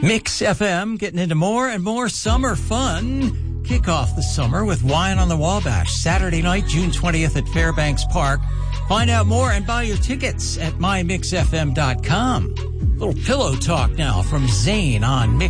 Mix FM getting into more and more summer fun. Kick off the summer with Wine on the Wabash, Saturday night, June 20th at Fairbanks Park. Find out more and buy your tickets at mymixfm.com. Little pillow talk now from Zane on Mix